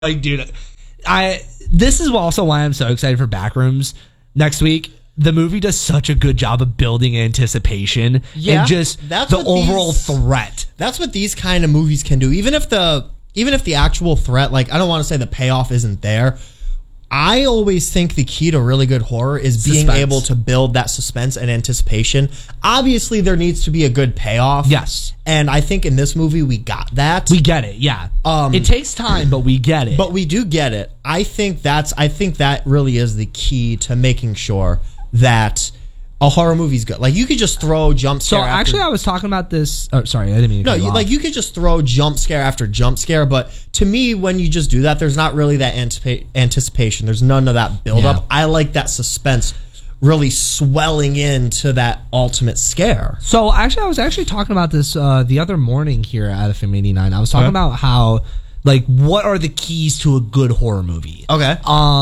Like, dude, this is also why I'm so excited for Backrooms next week. The movie does such a good job of building anticipation and just the overall threat. That's what these kind of movies can do. Even if the actual threat, like, I don't want to say the payoff isn't there. I always think the key to really good horror is being able to build that suspense and anticipation. Obviously, there needs to be a good payoff. Yes. And I think in this movie, we got that. We get it, yeah. It takes time, but we get it. But we do get it. I think that really is the key to making sure that a horror movie's good. Like, you could just throw jump scare. So actually, I was talking about this. Oh, sorry, I didn't mean to cut you off. You could just throw jump scare after jump scare. But to me, when you just do that, there's not really that anticipation. There's none of that build up. I like that suspense really swelling into that ultimate scare. So actually, I was actually talking about this the other morning here at FM 89. I was talking about how, like, what are the keys to a good horror movie? Okay.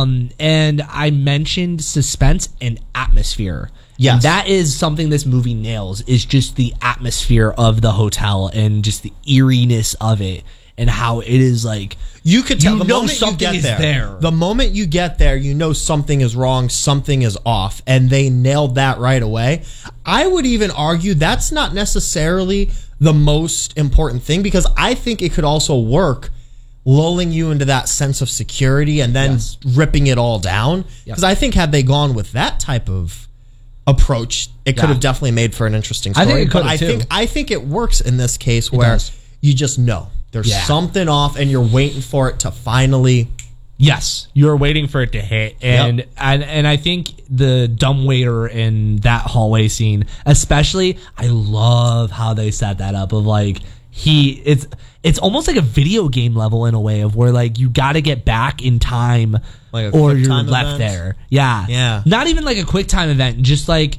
And I mentioned suspense and atmosphere. Yes. And that is something this movie nails, is just the atmosphere of the hotel and just the eeriness of it and how it is like, you could tell the moment something you get is there. The moment you get there, you know something is wrong, something is off, and they nailed that right away. I would even argue that's not necessarily the most important thing, because I think it could also work lulling you into that sense of security and then ripping it all down. Because I think had they gone with that type of approach, it could have definitely made for an interesting story. I think it could have too. I think it works in this case where you just know there's something off and you're waiting for it to finally. Yes, you're waiting for it to hit, and I think the dumbwaiter in that hallway scene, especially, I love how they set that up. Of like, it's almost like a video game level in a way, of where, like, you got to get back in time, like, or you're left there. Yeah. Not even like a quick time event, just like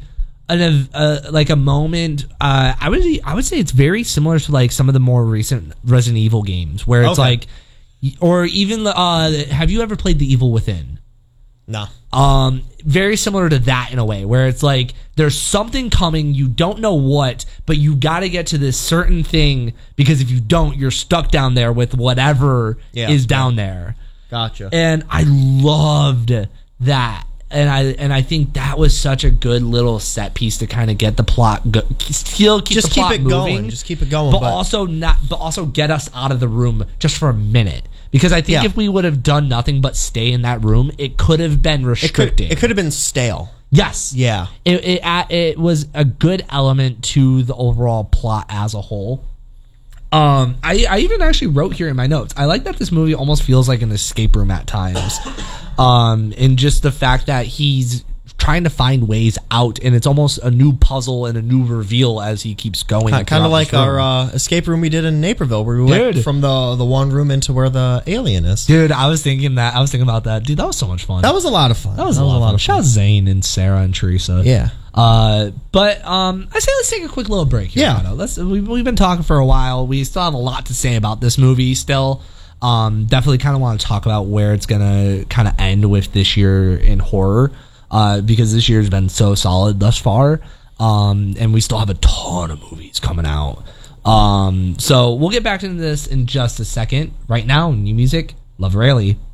like a moment. I would say it's very similar to like some of the more recent Resident Evil games, where it's like, or even have you ever played The Evil Within? No. Very similar to that in a way, where it's like there's something coming, you don't know what, but you got to get to this certain thing, because if you don't, you're stuck down there with whatever is down there. Gotcha. And I loved that, and I think that was such a good little set piece to kind of get the plot still keep just the plot keep it moving, going, just keep it going, but also get us out of the room just for a minute. Because I think if we would have done nothing but stay in that room, it could have been restricting. It could have been stale. Yes. Yeah. It was a good element to the overall plot as a whole. I even actually wrote here in my notes, I like that this movie almost feels like an escape room at times. And just the fact that he's trying to find ways out, and it's almost a new puzzle and a new reveal as he keeps going. Kind of like our escape room we did in Naperville, where we went from the one room into where the alien is. Dude, I was thinking about that. Dude, that was so much fun. That was a lot of fun. That was a lot of fun. Shout out Zane and Sarah and Teresa. Yeah. But I say let's take a quick little break here. Yeah. We've been talking for a while. We still have a lot to say about this movie still. Definitely kind of want to talk about where it's going to kind of end with this year in horror. Because this year's been so solid thus far. And we still have a ton of movies coming out. So we'll get back into this in just a second. Right now, new music, Love Rayleigh.